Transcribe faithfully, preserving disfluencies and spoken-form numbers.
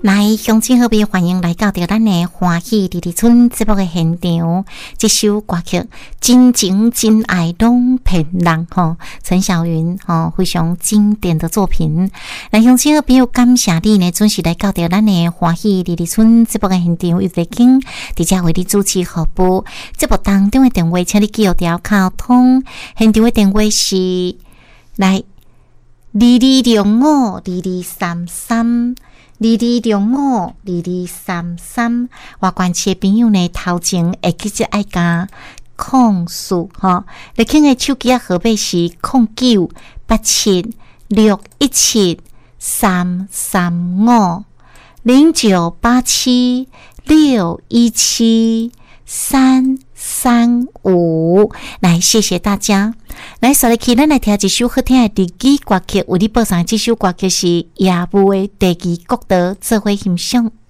来，乡亲好朋友，欢迎来到着咱的欢喜丽丽村节目的现场。这首歌曲《真情真爱拢骗人》吼，陈小云吼非常经典的作品。来，乡亲好朋友，感谢你呢，准时来到着咱的欢喜丽丽村节目的现场，有在听，伫遮为你主持服务。节目当中的电话，请你记录条卡通。现场的电话是来二二六五二二三三。二二六五二二三三，外关市的朋友呢，头前会记得爱加控诉吼，你听的手机啊号码是零九八七六一七三三五零九八七六一七三三五。来，谢谢大家。来，所以起咱来听一首好听的日语歌曲，为你播送这首歌曲是夜舞的第二国道，做伙欣赏。